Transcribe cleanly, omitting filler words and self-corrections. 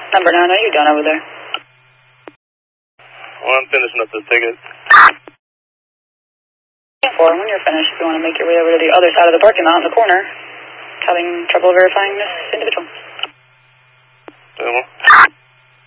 Number 9, are you done over there? Well, I'm finishing up this ticket. 4, when you're finished, if you want to make your way over to the other side of the parking lot in the corner, having trouble verifying this individual.